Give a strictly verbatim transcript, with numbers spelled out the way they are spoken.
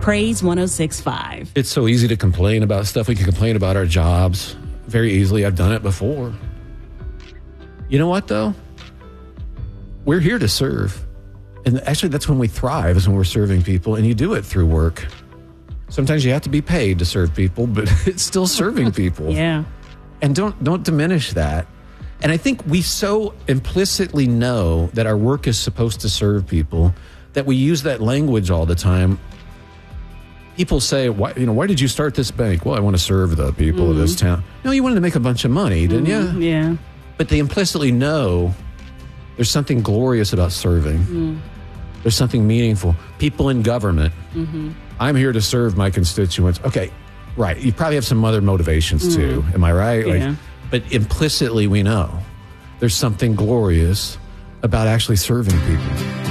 Praise one oh six point five. It's so easy to complain about stuff. We can complain about our jobs very easily. I've done it before. You know what, though? We're here to serve. And actually, that's when we thrive, is when we're serving people. And you do it through work. Sometimes you have to be paid to serve people, but it's still serving people. Yeah. And don't don't diminish that. And I think we so implicitly know that our work is supposed to serve people that we use that language all the time. People say, "Why, you know, why did you start this bank?" Well, I want to serve the people mm-hmm. of this town. No, you wanted to make a bunch of money, didn't mm-hmm. you? Yeah. But they implicitly know there's something glorious about serving. Mm. There's something meaningful. People in government. Mm-hmm. I'm here to serve my constituents. Okay, right. You probably have some other motivations mm. too. Am I right? Yeah. Like, but implicitly we know there's something glorious about actually serving people.